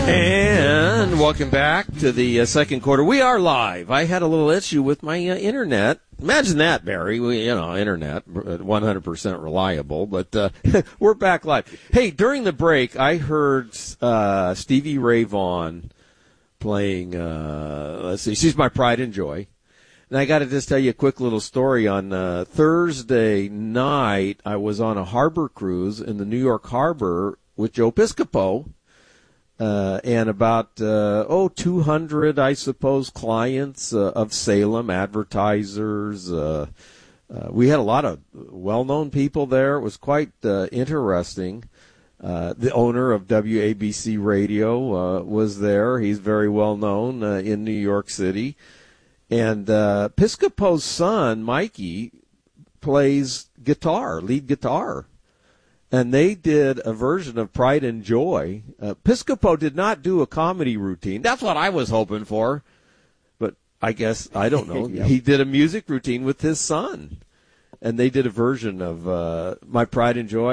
And welcome back to the second quarter. We are live. I had a little issue with my internet. Imagine that, Barry. Internet, 100% reliable, but we're back live. Hey, during the break, I heard Stevie Ray Vaughan playing, let's see, She's My Pride and Joy. And I got to just tell you a quick little story. On Thursday night, I was on a harbor cruise in the New York Harbor with Joe Piscopo. And about 200, I suppose, clients of Salem, advertisers. We had a lot of well-known people there. It was quite interesting. The owner of WABC Radio was there. He's very well-known in New York City. And Piscopo's son, Mikey, plays guitar, lead guitar. And they did a version of Pride and Joy. Piscopo did not do a comedy routine. That's what I was hoping for. But I guess, I don't know. Yep. He did a music routine with his son. And they did a version of My Pride and Joy.